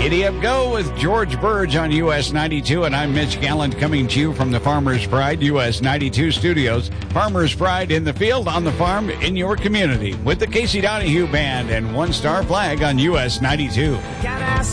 Giddy Up Go with George Burge on US 92, and I'm Mitch Gallant coming to you from the Farmer's Pride US 92 studios. Farmer's Pride in the field, on the farm, in your community, with the Casey Donahue Band and One Star Flag on US 92.